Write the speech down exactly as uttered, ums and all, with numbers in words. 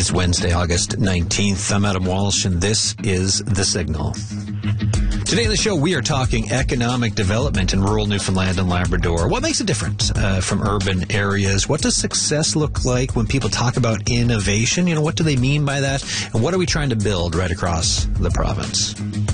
It's Wednesday, August nineteenth. I'm Adam Walsh, and this is The Signal. Today on the show, we are talking economic development in rural Newfoundland and Labrador. What makes a difference uh, from urban areas? What does success look like when people talk about innovation? You know, what do they mean by that? And what are we trying to build right across the province?